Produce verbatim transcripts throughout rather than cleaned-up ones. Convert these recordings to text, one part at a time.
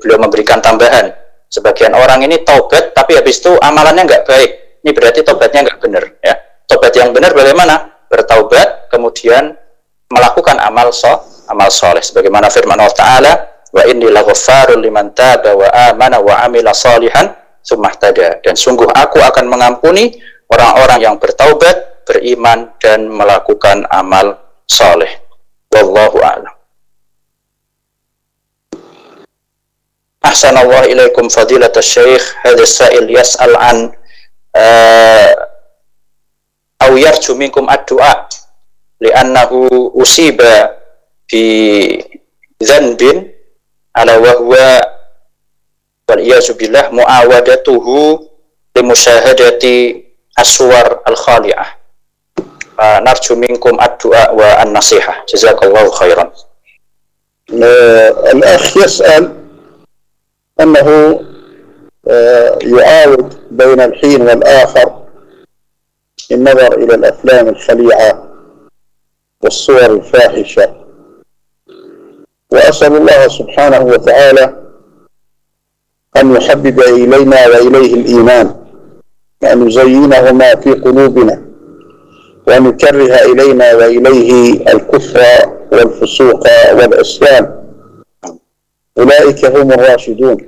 beliau memberikan tambahan. Sebagian orang ini taubat tapi habis itu amalannya nggak baik. Ini berarti taubatnya nggak benar ya. Taubat yang benar bagaimana? Bertaubat kemudian melakukan amal so, amal soleh sebagaimana firman Allah Ta'ala, wa inni laghaffarul liman taba wa amana wa amila shalihan tsumma ihtada, dan sungguh aku akan mengampuni orang-orang yang bertaubat, beriman dan melakukan amal soleh. Wallahu a'lam. Ahsanallahu ilaikum fadilatul syekh. Hadha sa'il yas'al an uh, aw yarju minkum ad-du'a li'annahu usiba bi dhanbin ala wa huwa wal iyazu billah muawadatuhu li musyahadati as-suwar al-khali'ah. Uh, narju minkum ad-du'a wa an-nasihah. Jazakallahu khairan. Al-akh yas'al أنه يعاود بين الحين والآخر النظر إلى الأفلام الخليعة والصور الفاحشة، وأسأل الله سبحانه وتعالى أن يحبب إلينا وإليه الإيمان، وأن يزينهما في قلوبنا، وأن يكره إلينا وإليه الكفر والفسوق والعصيان. أولئك هم الراشدون.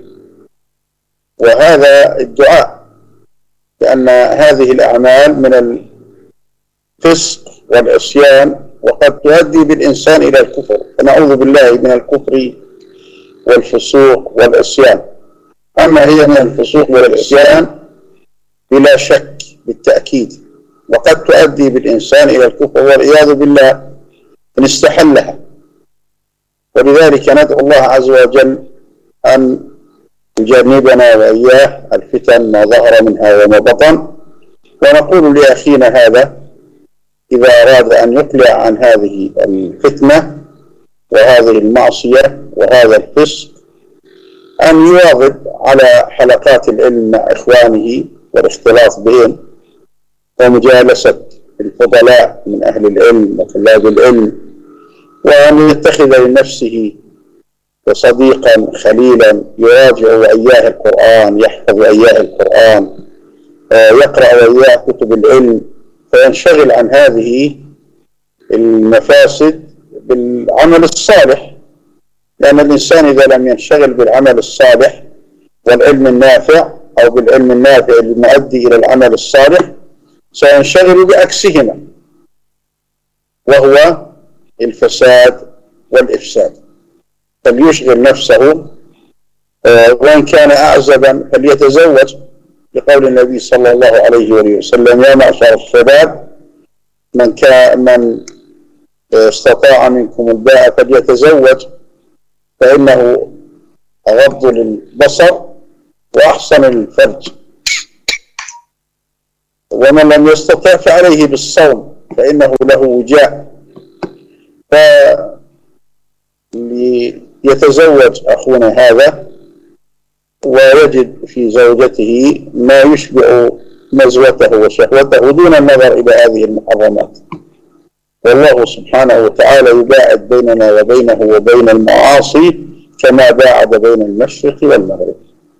وهذا الدعاء، لأن هذه الأعمال من الفسق والعصيان وقد تؤدي بالإنسان إلى الكفر، فنعوذ بالله من الكفر والفسوق والعصيان. أما هي من الفسوق والعصيان بلا شك بالتأكيد، وقد تؤدي بالإنسان إلى الكفر والعياذ بالله إن استحلها. ولذلك ندعو الله عز وجل أن يجنبنا وإياه الفتن ما ظهر منها وما بطن. ونقول لأخينا هذا إذا أراد أن يقلع عن هذه الفتنة وهذه المعصية وهذا الفسق أن يواظب على حلقات العلم مع إخوانه والاختلاط بهم ومجالسة الفضلاء من أهل العلم وطلاب العلم، وأن يتخذ لنفسه صديقا خليلا يراجع وإياه القرآن، يحفظ وإياه القرآن، يقرأ وإياه كتب العلم، فينشغل عن هذه المفاسد بالعمل الصالح. لأن الإنسان إذا لم ينشغل بالعمل الصالح والعلم النافع أو بالعلم النافع المؤدي إلى العمل الصالح سينشغل بعكسهما، وهو الفساد والإفساد. فليشغل نفسه، وإن كان أعزبا فليتزوج، لقول النبي صلى الله عليه وسلم: يا معشر الشباب من كان من استطاع منكم الباءة فليتزوج فإنه أغض للبصر وأحسن للفرج، ومن لم يستطع فعليه بالصوم فإنه له وجاء. فليتزوج أخونا هذا ويجد في زوجته ما يشبع نزوته وشهوته دون النظر إلى هذه المحرمات. والله سبحانه وتعالى يباعد بيننا وبينه وبين المعاصي كما باعد بين المشرق والمغرب.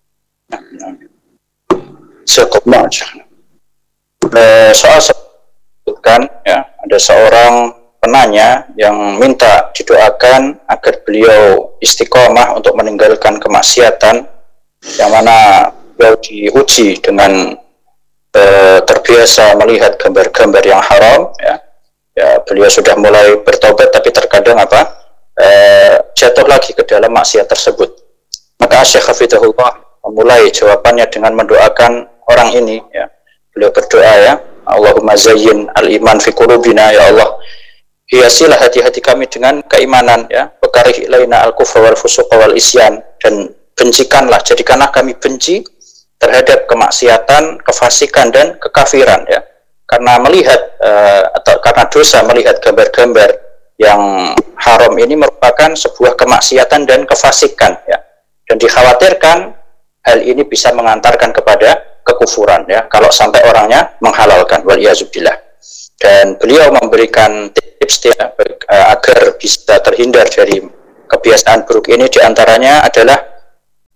Cukup macam. Soal sebutkan ya, ada seorang penanya yang minta didoakan agar beliau istiqomah untuk meninggalkan kemaksiatan yang mana beliau diuji dengan eh, terbiasa melihat gambar-gambar yang haram ya. Ya, beliau sudah mulai bertobat tapi terkadang apa eh, jatuh lagi ke dalam maksiat tersebut. Maka Syekh Hafizahullah memulai jawabannya dengan mendoakan orang ini ya. Beliau berdoa ya, Allahumma zayyin al-iman fi qulubina, ya Allah hiasilah hati-hati kami dengan keimanan ya, bekarih ilaina al-kufra wal fusuq wal isyan, dan bencikanlah, jadikanlah kami benci terhadap kemaksiatan, kefasikan dan kekafiran ya. Karena melihat uh, atau karena dosa melihat gambar-gambar yang haram ini merupakan sebuah kemaksiatan dan kefasikan ya. Dan dikhawatirkan hal ini bisa mengantarkan kepada kekufuran ya, kalau sampai orangnya menghalalkan, waliyazubillah. Dan beliau memberikan tips ya, agar bisa terhindar dari kebiasaan buruk ini, diantaranya adalah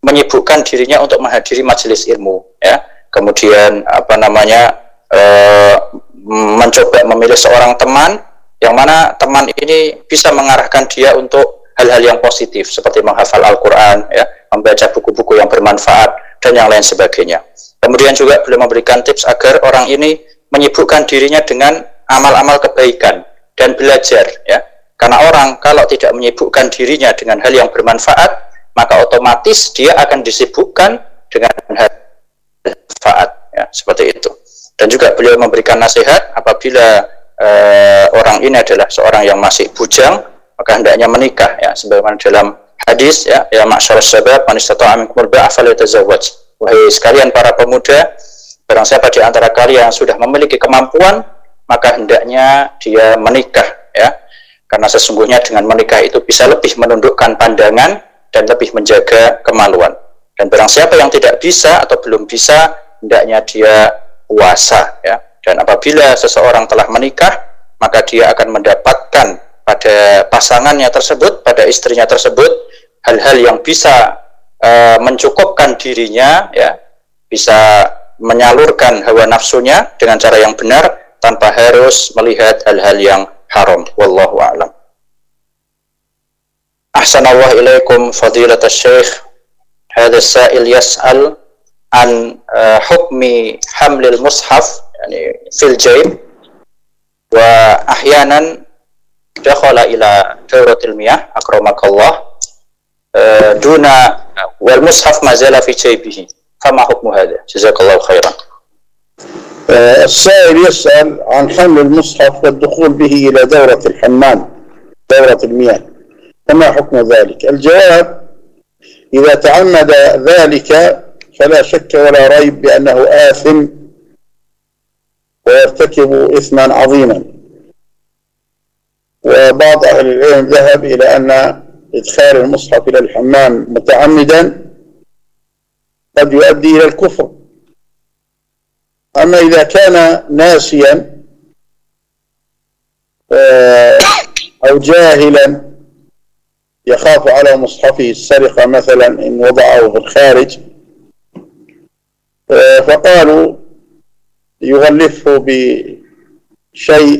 menyibukkan dirinya untuk menghadiri majelis ilmu, ya. Kemudian apa namanya e, mencoba memilih seorang teman yang mana teman ini bisa mengarahkan dia untuk hal-hal yang positif seperti menghafal Al-Quran, ya, membaca buku-buku yang bermanfaat dan yang lain sebagainya. Kemudian juga beliau memberikan tips agar orang ini menyibukkan dirinya dengan amal-amal kebaikan dan belajar, ya. Karena orang kalau tidak menyibukkan dirinya dengan hal yang bermanfaat, maka otomatis dia akan disibukkan dengan hal manfaat, ya, seperti itu. Dan juga beliau memberikan nasihat apabila uh, orang ini adalah seorang yang masih bujang, maka hendaknya menikah, ya, sebagaimana dalam hadis, ya, ya ma'syarus syabab man istata'a minkumul ba'a falyatazawwaj. Wahai sekalian para pemuda, barang siapa di antara kalian yang sudah memiliki kemampuan, maka hendaknya dia menikah, ya. Karena sesungguhnya dengan menikah itu bisa lebih menundukkan pandangan dan lebih menjaga kemaluan. Dan barang siapa yang tidak bisa atau belum bisa, hendaknya dia puasa, ya. Dan apabila seseorang telah menikah, maka dia akan mendapatkan pada pasangannya tersebut, pada istrinya tersebut, hal-hal yang bisa uh, mencukupkan dirinya, ya, bisa menyalurkan hawa nafsunya dengan cara yang benar tanpa harus melihat hal-hal yang haram. Wallahu a'lam. Ahsanallahu ilaikum fadilat asy-syekh. Hadha as-sa'il yas'al an uh, hukmi hamlil mushaf yani fil jayb wa ahyanan dakhala ila dawratil miyah akramakallah uh, duna wal mushaf ma zala fi jaybihi fama hukmu hadha jazakallahu khairan. السائل يسأل عن حمل المصحف والدخول به إلى دورة الحمام دورة المياه فما حكم ذلك؟ الجواب: إذا تعمد ذلك فلا شك ولا ريب بأنه آثم ويرتكب إثما عظيما. وبعض أهل العلم ذهب إلى أن إدخال المصحف إلى الحمام متعمدا قد يؤدي إلى الكفر. أما إذا كان ناسيا أو جاهلا يخاف على مصحفه السرقة مثلا إن وضعه في الخارج، فقالوا يغلفه بشيء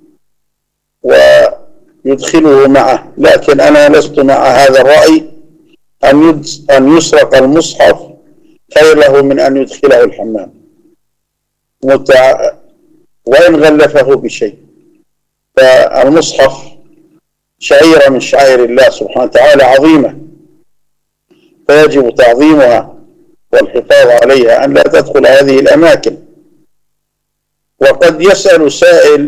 ويدخله معه. لكن أنا لست مع هذا الرأي، أن يسرق المصحف خير له من أن يدخله الحمام متع... وإن غلفه بشيء. فالمصحف شعيرة من شعائر الله سبحانه وتعالى عظيمة، فيجب تعظيمها والحفاظ عليها أن لا تدخل هذه الأماكن. وقد يسأل سائل: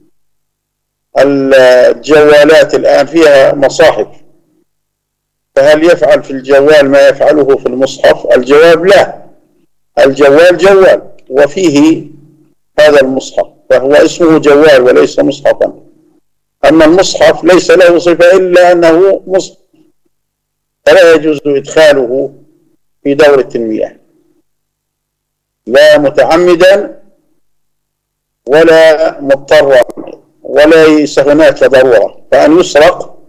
الجوالات الآن فيها مصاحف، فهل يفعل في الجوال ما يفعله في المصحف؟ الجواب: لا، الجوال جوال وفيه هذا المصحف، فهو اسمه جوال وليس مصحفا. أما المصحف ليس له صفة إلا أنه مصحف، فلا يجوز إدخاله في دورة المياه لا متعمدا ولا مضطرا وليس هناك ضرورة. فأن يسرق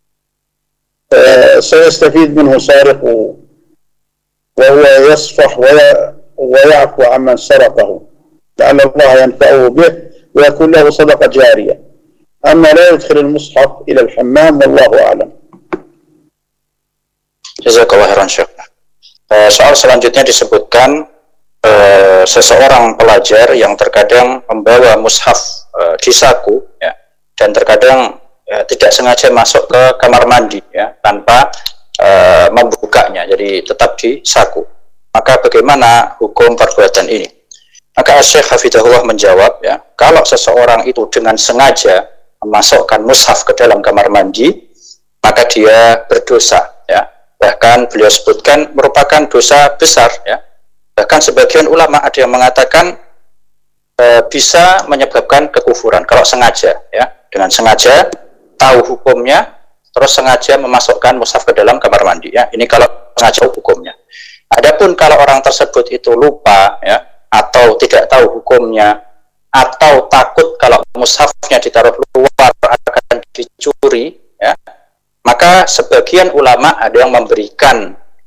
سيستفيد منه سارق وهو يصفح ويعفو عمن سرقه لعل الله ينفعه به ويكون له صدقة جارية. أما لا يدخل المصحف إلى الحمام والله أعلم. Jazakallahu khairan Syekh. Uh, soal selanjutnya disebutkan uh, seseorang pelajar yang terkadang membawa mushaf uh, di saku, ya, dan terkadang ya, tidak sengaja masuk ke kamar mandi, ya, tanpa uh, membukanya, jadi tetap di saku. Maka bagaimana hukum perbuatan ini? Maka Syekh Hafidhahullah menjawab, ya, kalau seseorang itu dengan sengaja memasukkan mushaf ke dalam kamar mandi, maka dia berdosa, ya. Bahkan beliau sebutkan merupakan dosa besar, ya. Bahkan sebagian ulama ada yang mengatakan e, bisa menyebabkan kekufuran kalau sengaja, ya, dengan sengaja tahu hukumnya terus sengaja memasukkan mushaf ke dalam kamar mandi, ya. Ini kalau sengaja hukumnya. Adapun kalau orang tersebut itu lupa, ya, atau tidak tahu hukumnya, atau takut kalau mushafnya ditaruh luar akan dicuri, ya, maka sebagian ulama ada yang memberikan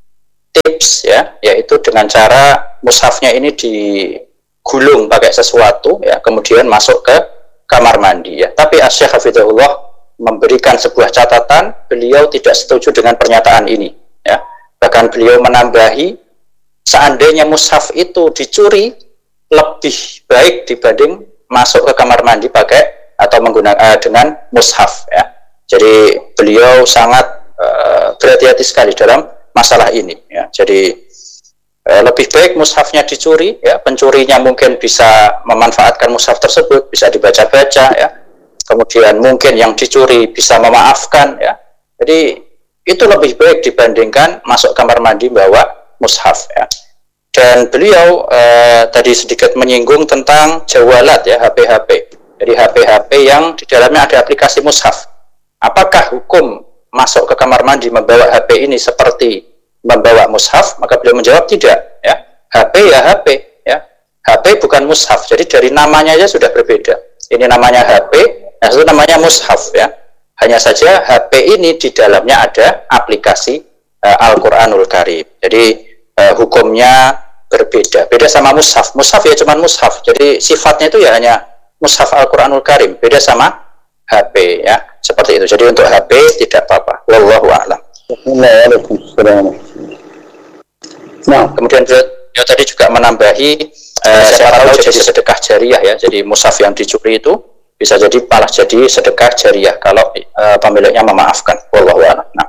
tips ya, yaitu dengan cara mushafnya ini digulung pakai sesuatu ya, kemudian masuk ke kamar mandi ya. Tapi Asy-Syaikh Hafizahullah memberikan sebuah catatan, beliau tidak setuju dengan pernyataan ini ya. Bahkan beliau menambahi, seandainya mushaf itu dicuri lebih baik dibanding masuk ke kamar mandi pakai atau menggunakan uh, dengan mushaf ya. Jadi beliau sangat uh, berhati-hati sekali dalam masalah ini ya. Jadi eh, lebih baik mushafnya dicuri ya, pencurinya mungkin bisa memanfaatkan mushaf tersebut, bisa dibaca-baca ya, kemudian mungkin yang dicuri bisa memaafkan ya. Jadi itu lebih baik dibandingkan masuk kamar mandi bawa mushaf ya. Dan beliau eh, tadi sedikit menyinggung tentang jawalat ya, H P H P. Jadi H P H P yang di dalamnya ada aplikasi mushaf. Apakah hukum masuk ke kamar mandi membawa H P ini seperti membawa mushaf? Maka beliau menjawab tidak ya. H P ya H P ya. H P bukan mushaf. Jadi dari namanya aja sudah berbeda. Ini namanya H P, yang itu namanya mushaf ya. Hanya saja H P ini di dalamnya ada aplikasi uh, Al-Qur'anul Karim. Jadi uh, hukumnya berbeda. Beda sama mushaf. Mushaf ya cuman mushaf. Jadi sifatnya itu ya hanya mushaf Al-Qur'anul Karim. Beda sama H P ya. Seperti itu. Jadi untuk H P tidak apa-apa. Wallahu a'lam. Waalaikumsalam. Nah, kemudian beliau tadi juga menambahi uh, siapa tahu jadi sedekah jariah ya. Jadi mushaf yang dicuri itu bisa jadi malah jadi sedekah jariah kalau uh, pemiliknya memaafkan. Wallahu a'lam. Nah.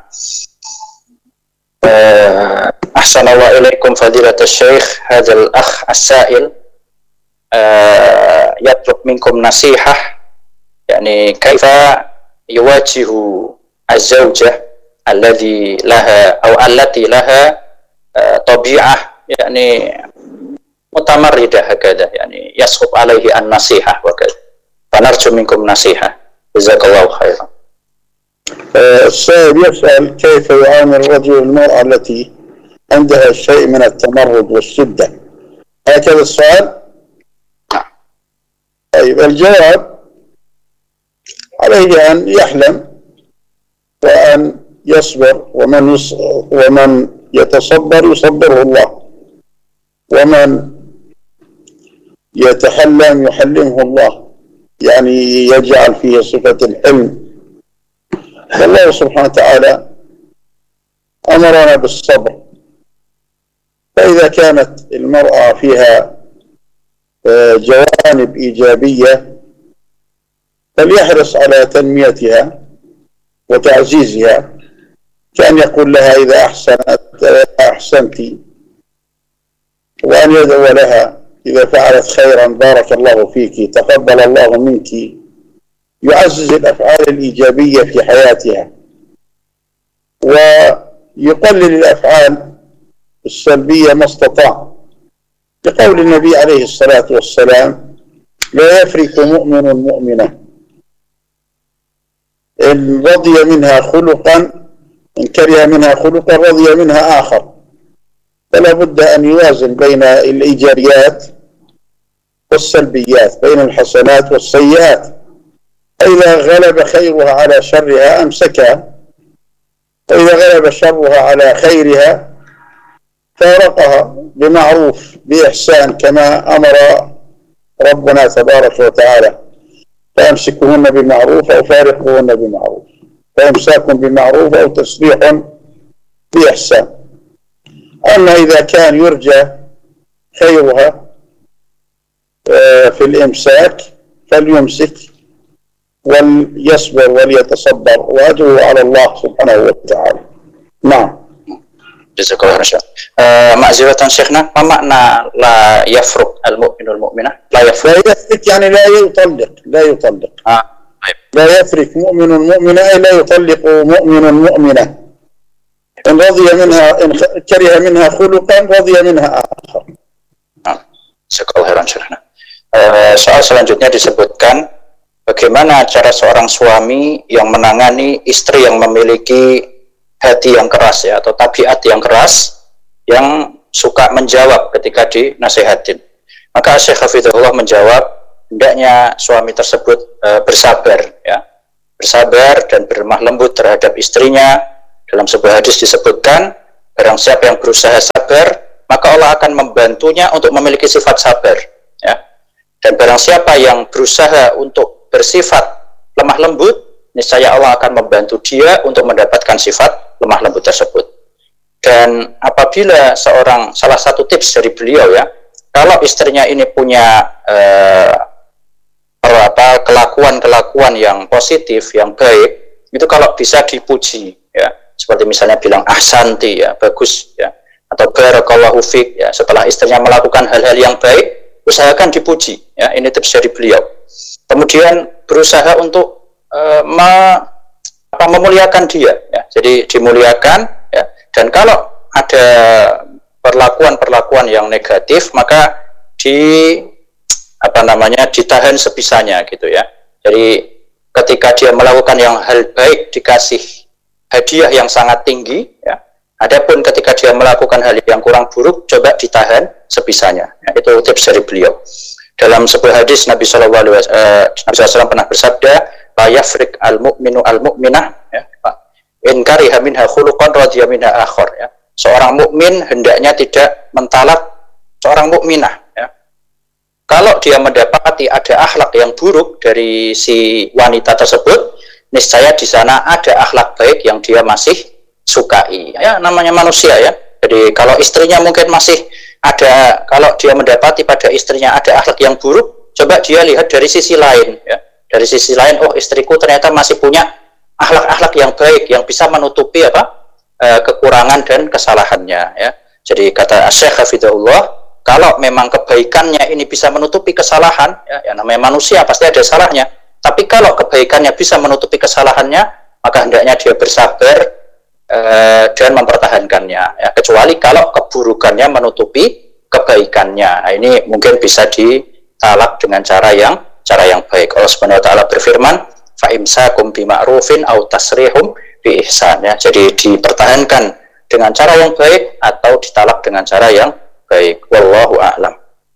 Uh, Ahsanallahu ilaikum fadilatul syekh hadzal akh as-sa'il uh, yatlub minkum nasihah yakni kaifa yuwajihu az-zawjah alladhi laha atau allati laha uh, tabi'ah yakni mutamarridah hakadha yani yaskhub alaihi an-nasihah wa kadha fanarju minkum nasihah jazakallahu khairan. السائل يسأل كيف يعامل الرجل المرأة التي عندها شيء من التمرد والشدة، هكذا السؤال؟ طيب الجواب عليه أن يحلم وأن يصبر، ومن يص... ومن يتصبر يصبره الله، ومن يتحلم يحلمه الله، يعني يجعل فيه صفة الحلم. الله سبحانه وتعالى أمرنا بالصبر، فإذا كانت المرأة فيها جوانب إيجابية فليحرص على تنميتها وتعزيزها، كأن يقول لها إذا أحسنت أحسنت، وأن يدعو لها إذا فعلت خيرا بارك الله فيك تقبل الله منك، يعزز الأفعال الإيجابية في حياتها ويقلل الأفعال السلبية ما استطاع، بقول النبي عليه الصلاة والسلام لا يفرق مؤمن مؤمنة إن رضي منها خلقا إن كره منها خلقا رضي منها آخر، فلا بد أن يوازن بين الإيجابيات والسلبيات، بين الحسنات والسيئات. فإذا غلب خيرها على شرها أمسكها، وإذا غلب شرها على خيرها فارقها بمعروف بإحسان كما أمر ربنا تبارك وتعالى، فأمسكوهن بمعروف أو فارقوهن بمعروف، فإمساك بمعروف أو تسريح بإحسان. أما إذا كان يرجى خيرها في الإمساك فليمسك وليصبر وليتصبر وأجره على الله سبحانه وتعالى. نعم. Jazakallahu khairan. Uh, Ma'ziratan Syekhna, apa makna la yafruq al-mu'minul mu'minah? La yafruq. لا يفرق يعني لا يطلق، لا يطلق. Ah, baik. لا يفرق مؤمن مؤمنة أي لا يطلق مؤمن مؤمنة. إن رضي منها إن كره منها خلقا رضي منها آخر. Ah, Jazakallahu khairan Syekhna. Uh, soal selanjutnya disebutkan bagaimana cara seorang suami yang menangani istri yang memiliki hati yang keras ya, atau tabiat yang keras yang suka menjawab ketika dinasihatin. Maka Syekh Hafizahullah menjawab, hendaknya suami tersebut e, bersabar ya, bersabar dan berlemah lembut terhadap istrinya. Dalam sebuah hadis disebutkan Barang siapa yang berusaha sabar, maka Allah akan membantunya untuk memiliki sifat sabar, ya. Dan barang siapa yang berusaha untuk bersifat lemah lembut, niscaya Allah akan membantu dia untuk mendapatkan sifat lemah lembut tersebut. Dan apabila seorang, salah satu tips dari beliau, ya, kalau istrinya ini punya eh, apa kelakuan-kelakuan yang positif, yang baik, itu kalau bisa dipuji, ya. Seperti misalnya bilang ahsanti, ya, bagus, ya, atau barakallahu fik, ya, setelah istrinya melakukan hal-hal yang baik, usahakan dipuji, ya. Ini tips dari beliau. Kemudian berusaha untuk uh, me, apa, memuliakan dia, ya. Jadi dimuliakan, ya. Dan kalau ada perlakuan-perlakuan yang negatif, maka di apa namanya ditahan sebisanya, gitu, ya. Jadi ketika dia melakukan yang hal baik dikasih hadiah yang sangat tinggi, ya. Adapun ketika dia melakukan hal yang kurang buruk, coba ditahan sebisanya, ya. Itu tips dari beliau. Dalam sebuah hadis Nabi Shallallahu Alaihi Wasallam pernah bersabda, la yafrik al mu'minu al mu'minah, ya, in kariha minha khuluqan radiya minha akhar, ya. Seorang mukmin hendaknya tidak mentalak seorang mukminah, ya. Kalau dia mendapati ada akhlak yang buruk dari si wanita tersebut, niscaya di sana ada akhlak baik yang dia masih sukai. Ya, namanya manusia, ya. Jadi kalau istrinya mungkin masih ada, kalau dia mendapati pada istrinya ada akhlak yang buruk, coba dia lihat dari sisi lain, ya. Dari sisi lain, oh, istriku ternyata masih punya akhlak-akhlak yang baik yang bisa menutupi apa e, kekurangan dan kesalahannya, ya. Jadi kata Syekh Hafizahullah, kalau memang kebaikannya ini bisa menutupi kesalahan, ya, ya namanya manusia pasti ada salahnya. Tapi kalau kebaikannya bisa menutupi kesalahannya, maka hendaknya dia bersabar eh, dan mempertahankannya, ya. Kecuali kalau keburukannya menutupi kebaikannya. Nah, ini mungkin bisa ditalak dengan cara yang cara yang baik. Allah Subhanahu wa taala berfirman, fa imsakum bima'rufin aw tasrihum bi ihsan, ya. Jadi dipertahankan dengan cara yang baik atau ditalak dengan cara yang baik. Wallahu a'lam.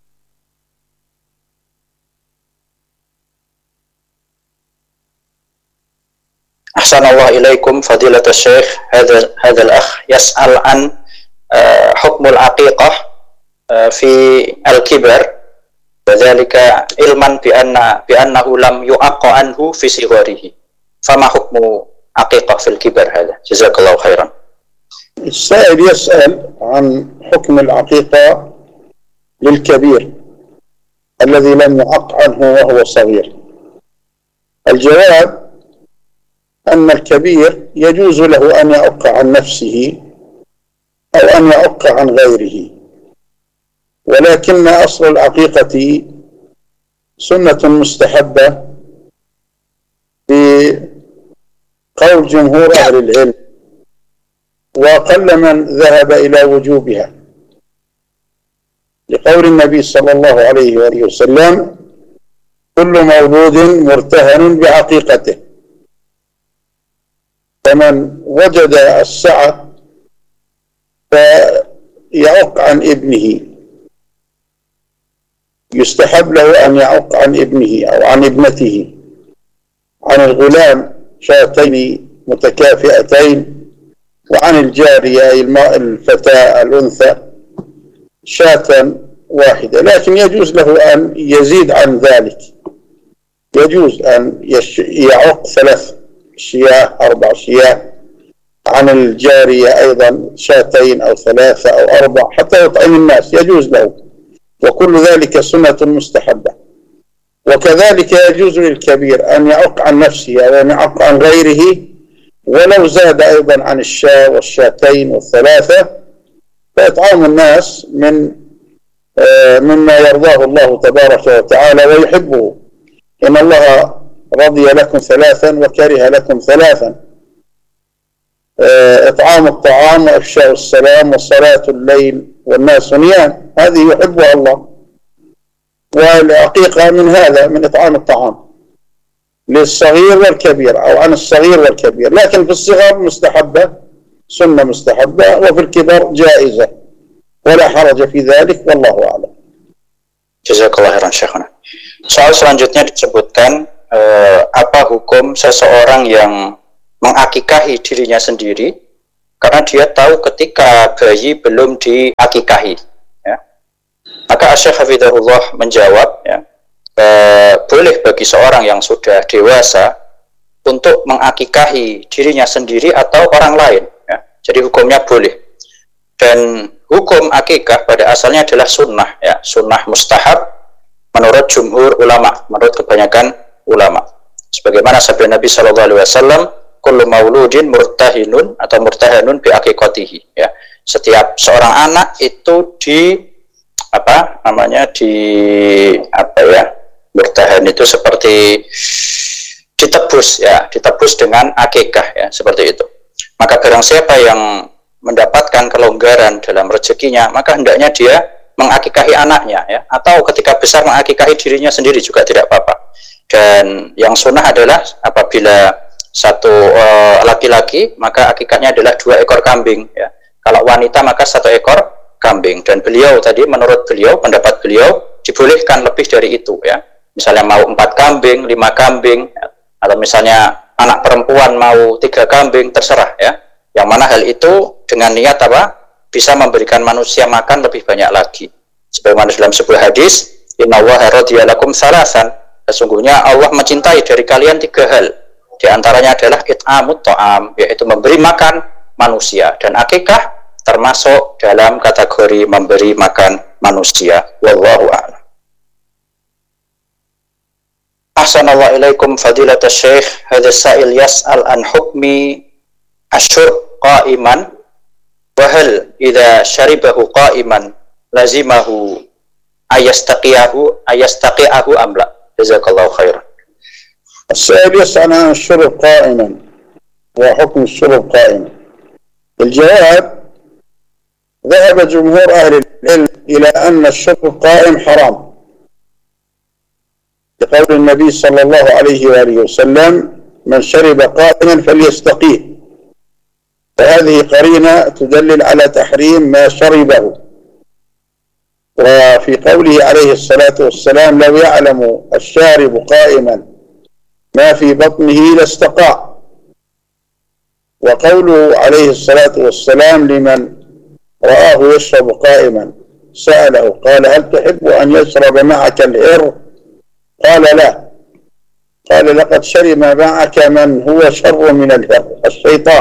Ahsanallahu ilaikum fadilatul syekh. Hadha hadha al-akh yas'al an uh, hukmul aqiqah uh, fi al-kibar, wadzalika ilman bi anna bi annahu lam yu'aqqa anhu fi sigharihi. Fama hukmu aqiqah fil kibar hadha? Jazakallahu khairan. السائل يسأل عن حكم العقيقة للكبير الذي لم يعق عنه وهو صغير. الجواب أن الكبير يجوز له أن يعق عن نفسه أو أن يعق عن غيره، ولكن أصل العقيقة سنة مستحبة بقول جمهور أهل العلم، وقل من ذهب إلى وجوبها، لقول النبي صلى الله عليه وآله وسلم: كل مولود مرتهن بعقيقته، فمن وجد السعة فيعق عن ابنه، يستحب له أن يعق عن ابنه أو عن ابنته، عن الغلام شاتين متكافئتين، وعن الجارية الفتاة الأنثى شاة واحدة، لكن يجوز له أن يزيد عن ذلك، يجوز أن يعق ثلاث شياه أربع شياه، عن الجارية أيضا شاتين أو ثلاثة أو أربع حتى يطعم الناس، يجوز له، وكل ذلك سنة مستحبة. وكذلك يجوز للكبير أن يعق عن نفسه أو أن يعق عن غيره، ولو زاد أيضا عن الشاة والشاتين والثلاثة، فإطعام الناس من مما يرضاه الله تبارك وتعالى ويحبه. إن الله رضي لكم ثلاثا وكره لكم ثلاثا: إطعام الطعام وإفشاء السلام وصلاة الليل والناس نيام، هذه يحبها الله، والعقيقة من هذا، من إطعام الطعام للصغير والكبير أو عن الصغير والكبير، لكن في الصغر مستحبة، سنة مستحبة، وفي الكبر جائزة، ولا حرج في ذلك، والله أعلم. Jazakallahu khairan Syekhana. Soal selanjutnya disebutkan eh, apa hukum seseorang yang mengakikahi dirinya sendiri karena dia tahu ketika bayi belum diakikahi, ya. Maka Syekh Hafizahullah menjawab, ya, e, boleh bagi seorang yang sudah dewasa untuk mengakikahi dirinya sendiri atau orang lain, ya. Jadi hukumnya boleh. Dan hukum akikah pada asalnya adalah sunnah, ya, sunnah mustahab menurut jumhur ulama, menurut kebanyakan ulama. Sebagaimana sabda Nabi Shallallahu Alaihi Wasallam, kullu mauludin murtahinun atau murtahanun bi aqiqatihi, ya. Setiap seorang anak itu di apa namanya di apa ya murtahan itu seperti ditebus, ya, ditebus dengan akikah, ya, seperti itu. Maka barang siapa yang mendapatkan kelonggaran dalam rezekinya, maka hendaknya dia mengakikahi anaknya, ya, atau ketika besar mengakikahi dirinya sendiri juga tidak apa-apa. Dan yang sunnah adalah apabila satu uh, laki-laki, maka akikahnya adalah dua ekor kambing, ya. Kalau wanita maka satu ekor kambing. Dan beliau tadi, menurut beliau, pendapat beliau, dibolehkan lebih dari itu, ya. Misalnya mau empat kambing, lima kambing, ya. Atau misalnya anak perempuan mau tiga kambing, terserah, ya. Yang mana hal itu dengan niat apa? Bisa memberikan manusia makan lebih banyak lagi. Sebagaimana dalam sebuah hadis, Inna Allaha radiya lakum salasan. Sesungguhnya Allah mencintai dari kalian tiga hal. Di antaranya adalah it'amut ta'am, yaitu memberi makan manusia, dan akikah termasuk dalam kategori memberi makan manusia. Wallahu a'lam. Ahsanallahu ilaikum fadilatas syekh. Hadha sa'il yas'al an hukmi asyurb qa'iman wa hal idza syaribahu qa'iman lazimahu ayastaqiyahu ayastaqiyahu amla. Jazakallahu khairan. السائل يسأل عن الشرب قائما وحكم الشرب قائما. الجواب: ذهب جمهور أهل العلم إلى أن الشرب قائم حرام لقول النبي صلى الله عليه وآله وسلم: من شرب قائما فليستقيه. فهذه قرينة تدلل على تحريم ما شربه. وفي قوله عليه الصلاة والسلام: لو يعلم الشارب قائما ما في بطنه لاستقاء. وقوله عليه الصلاة والسلام لمن رآه يشرب قائما سأله قال: هل تحب أن يشرب معك الهر؟ قال: لا. قال: لقد شرب معك من هو شر من الهر، الشيطان.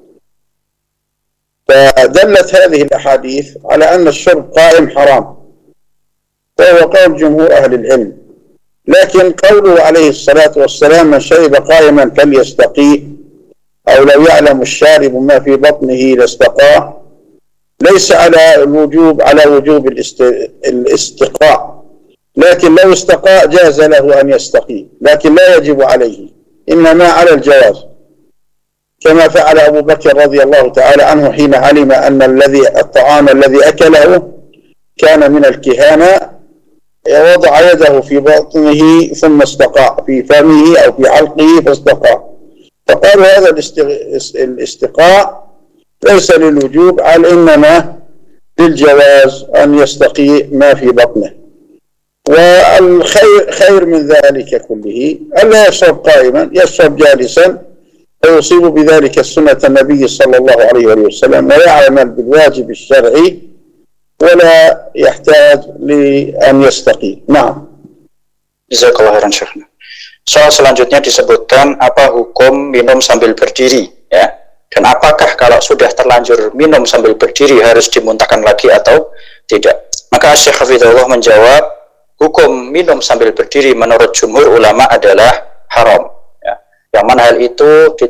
فدلت هذه الأحاديث على أن الشرب قائم حرام، وهو قول جمهور أهل العلم. لكن قوله عليه الصلاة والسلام: من شرب قائما فليستقيه، أو لو يعلم الشارب ما في بطنه لاستقاه، ليس على الوجوب على وجوب الاستقاء، لكن لو استقاء جاز له أن يستقي، لكن لا يجب عليه، إنما على الجواز، كما فعل أبو بكر رضي الله تعالى عنه حين علم أن الذي الطعام الذي أكله كان من الكهانة، وضع يده في بطنه ثم استقاء في فمه أو في حلقه فاستقاء. فقالوا هذا الاستقاء ليس للوجوب، على إنما للجواز أن يستقي ما في بطنه. والخير خير من ذلك كله ألا يشرب قائما، يشرب جالسا، فيصيب بذلك سنة النبي صلى الله عليه وسلم، ويعمل بالواجب الشرعي ولا يحتاج لأن يستقي. نعم. Jazakallahu khairan Syekh. Soal selanjutnya disebutkan apa hukum minum sambil berdiri, ya, dan apakah kalau sudah terlanjur minum sambil berdiri harus dimuntahkan lagi atau tidak. Maka Syekh Hafizahullah menjawab, hukum minum sambil berdiri menurut jumhur ulama adalah haram, ya. Yang mana hal itu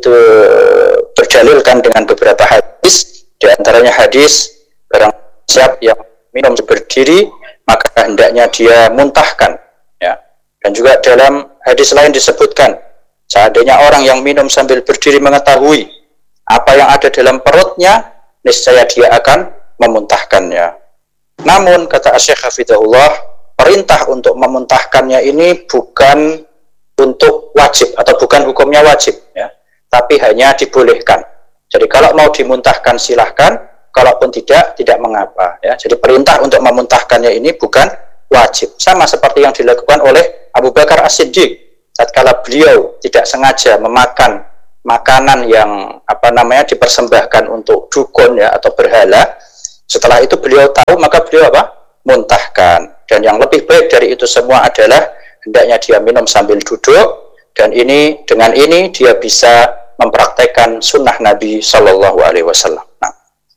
berdalilkan dengan beberapa hadis, di antaranya hadis barang siapa yang minum berdiri maka hendaknya dia muntahkan, ya. Dan juga dalam hadis lain disebutkan, seandainya orang yang minum sambil berdiri mengetahui apa yang ada dalam perutnya, niscaya dia akan memuntahkannya. Namun kata Syekh Hafizahullah, perintah untuk memuntahkannya ini bukan untuk wajib atau bukan hukumnya wajib, ya, tapi hanya dibolehkan. Jadi kalau mau dimuntahkan silahkan, kalaupun tidak, tidak mengapa, ya. Jadi perintah untuk memuntahkannya ini bukan wajib. Sama seperti yang dilakukan oleh Abu Bakar As-Siddiq tatkala beliau tidak sengaja memakan makanan yang apa namanya dipersembahkan untuk dukun ya atau berhala. Setelah itu beliau tahu, maka beliau apa? Muntahkan. Dan yang lebih baik dari itu semua adalah hendaknya dia minum sambil duduk, dan ini dengan ini dia bisa mempraktekkan sunnah Nabi Shallallahu Alaihi Wasallam. Nah,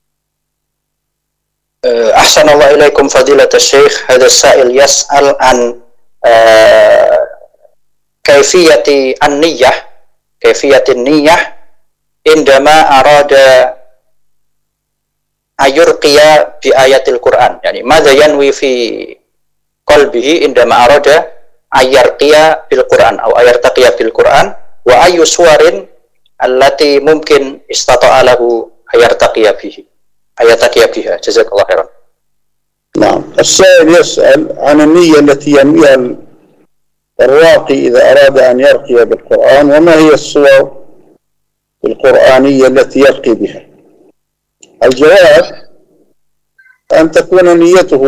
uh, ahsanallahu ilaikum fadilat Syekh. Hadha sa'il yas'al an uh, kaifiyati an-niyah, kaifiyati an-niyah indama arada ayurqiya bi ayatil Quran. Yani madza yanwi fi qalbihi indama arada ayarqiya bil Quran atau ayartaqiya bil Quran, wa ayu suwarin allati mungkin istata'a lahu ayartaqiya bihi ayartaqiya biha. Jazakallahu khairan. نعم. السائل يسأل عن النية التي ينويها الراقي إذا أراد أن يرقي بالقرآن، وما هي الصور القرآنية التي يرقي بها. الجواب أن تكون نيته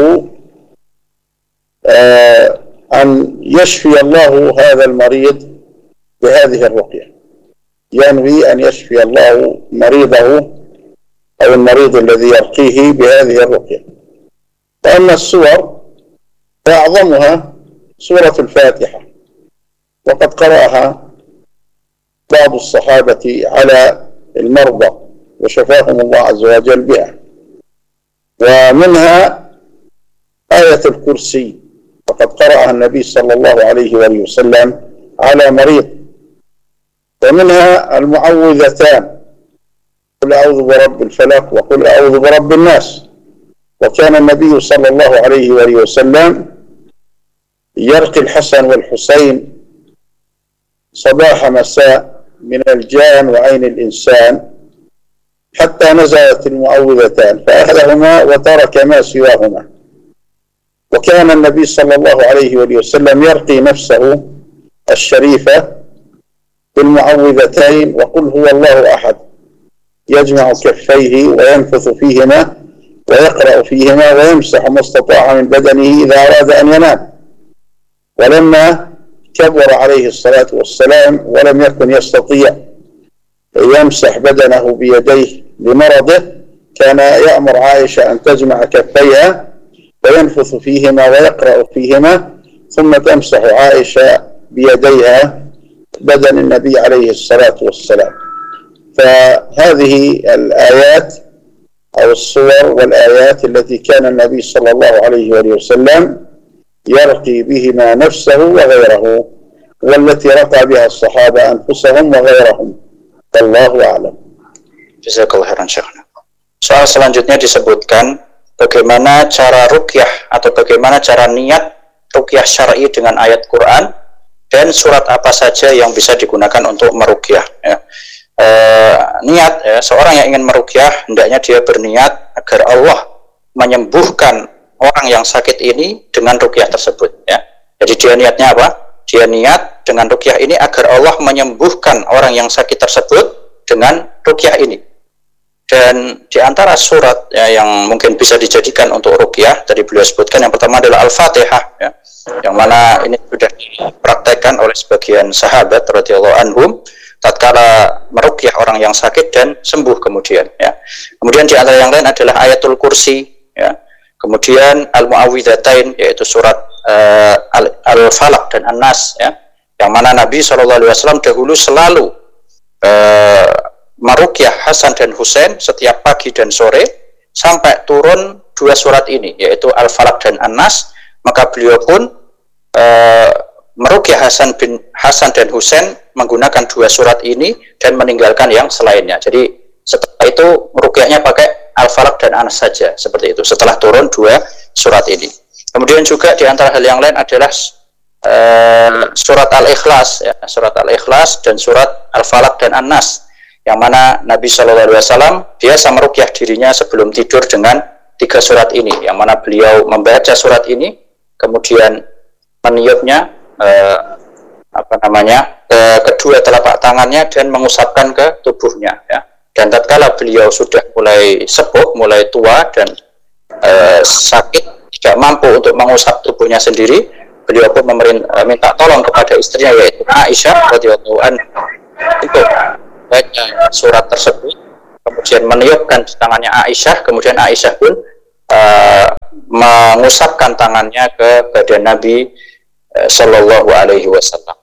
آه أن يشفي الله هذا المريض بهذه الرقية، ينوي أن يشفي الله مريضه أو المريض الذي يرقيه بهذه الرقية. وأما السور فأعظمها سورة الفاتحة، وقد قرأها بعض الصحابة على المرضى وشفاهم الله عز وجل بها، ومنها آية الكرسي، وقد قرأها النبي صلى الله عليه وآله وسلم على مريض. ومنها المعوذتان، قل أعوذ برب الفلق وقل أعوذ برب الناس. وكان النبي صلى الله عليه وآله وسلم يرقي الحسن والحسين صباح مساء من الجان وعين الإنسان حتى نزلت المعوذتان فأخذهما وترك ما سواهما. وكان النبي صلى الله عليه وآله وسلم يرقي نفسه الشريفة بالمعوذتين وقل هو الله أحد، يجمع كفيه وينفث فيهما ويقرأ فيهما ويمسح ما استطاع من بدنه إذا أراد أن ينام. ولما كبر عليه الصلاة والسلام ولم يكن يستطيع يمسح بدنه بيديه لمرضه، كان يأمر عائشة أن تجمع كفيها وينفث فيهما ويقرأ فيهما، ثم تمسح عائشة بيديها بدن النبي عليه الصلاة والسلام. فهذه الآيات أو الصور والآيات التي كان النبي صلى الله عليه وآله وسلم يرقي بهما نفسه وغيره، والتي رقى بها الصحابة أنفسهم وغيرهم. والله أعلم. Jazakallahu khairan Syekhna. Soal selanjutnya disebutkan bagaimana cara ruqyah atau bagaimana cara niat ruqyah syar'i dengan ayat Quran dan surat apa saja yang bisa digunakan untuk meruqyah ya. E, niat ya, seorang yang ingin meruqyah hendaknya dia berniat agar Allah menyembuhkan orang yang sakit ini dengan ruqyah tersebut ya. Jadi dia niatnya apa? Dia niat dengan ruqyah ini agar Allah menyembuhkan orang yang sakit tersebut dengan ruqyah ini. Dan di antara surat ya, yang mungkin bisa dijadikan untuk ruqyah, tadi beliau sebutkan yang pertama adalah Al-Fatihah ya, yang mana ini sudah dipraktekkan oleh sebagian sahabat radhiyallahu anhum tatkala meruqyah orang yang sakit dan sembuh kemudian ya. Kemudian di antara yang lain adalah Ayatul Kursi ya. Kemudian Al-Mu'awwidzatain, yaitu surat uh, Al-Falaq dan An-Nas ya, yang mana Nabi shallallahu alaihi wasallam dahulu selalu uh, meruqyah Hasan dan Husain setiap pagi dan sore sampai turun dua surat ini, yaitu Al-Falaq dan An-Nas. Maka beliau pun uh, meruqyah Hasan bin Hasan dan Husain menggunakan dua surat ini dan meninggalkan yang selainnya. Jadi setelah itu ruqyahnya pakai Al-Falaq dan An-Nas saja, seperti itu setelah turun dua surat ini. Kemudian juga di antara hal yang lain adalah uh, surat Al-Ikhlas ya, surat Al-Ikhlas dan surat Al-Falaq dan An-Nas, yang mana Nabi shallallahu alaihi wasallam biasa meruqyah dirinya sebelum tidur dengan tiga surat ini, yang mana beliau membaca surat ini kemudian meniupnya uh, apa namanya uh, kedua telapak tangannya dan mengusapkan ke tubuhnya ya. Dan tatkala beliau sudah mulai sepuh, mulai tua dan uh, sakit, tidak mampu untuk mengusap tubuhnya sendiri, beliau pun memerintah, minta tolong kepada istrinya yaitu Aisyah radhiyallahu anha untuk baca surat tersebut, kemudian meniupkan di tangannya Aisyah, kemudian Aisyah pun uh, mengusapkan tangannya ke badan Nabi uh, Shallallahu Alaihi Wasallam.